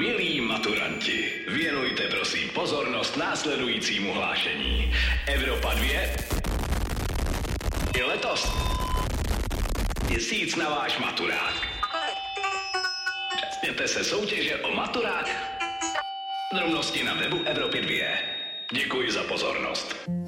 Milí maturanti, věnujte prosím pozornost následujícímu hlášení. Evropa 2 je letos měsíc na váš maturák. Účastněte se soutěže o maturák. Drobnosti na webu Evropy 2. Děkuji za pozornost.